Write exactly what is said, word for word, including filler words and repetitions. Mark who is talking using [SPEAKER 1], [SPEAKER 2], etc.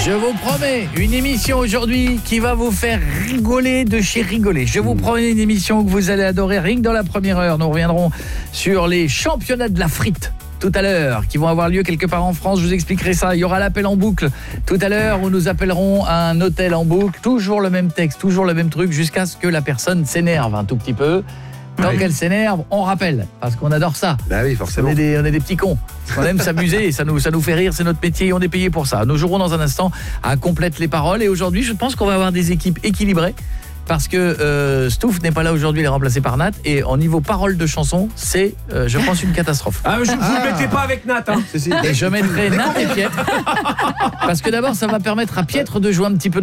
[SPEAKER 1] Je vous promets une émission aujourd'hui qui va vous faire rigoler de chez rigoler. Je vous promets une émission que vous allez adorer. Rien que dans la première heure, nous reviendrons sur les championnats de la frite tout à l'heure, qui vont avoir lieu quelque part en France. Je vous expliquerai ça. Il y aura l'appel en boucle tout à l'heure où nous appellerons à un hôtel en boucle. Toujours le même texte, toujours le même truc, jusqu'à ce que la personne s'énerve un tout petit peu. Tant oui. qu'elle s'énerve, on rappelle, parce qu'on adore ça.
[SPEAKER 2] Bah oui, forcément.
[SPEAKER 1] On est des, on est des petits cons. On aime s'amuser, ça nous, ça nous fait rire, c'est notre métier et on est payé pour ça. Nous jouerons dans un instant à Complète les paroles. Et aujourd'hui, je pense qu'on va avoir des équipes équilibrées. Parce que euh, Stouff n'est pas là aujourd'hui, il est remplacé par Nat. Et en niveau paroles de chansons, c'est, euh, je pense, une catastrophe.
[SPEAKER 3] Ah, je, vous
[SPEAKER 1] ah.
[SPEAKER 3] ne mettez pas avec Nat. Hein.
[SPEAKER 1] Et je mettrai Nat et Pietre. Parce que d'abord, ça va permettre à Pietre de jouer un petit peu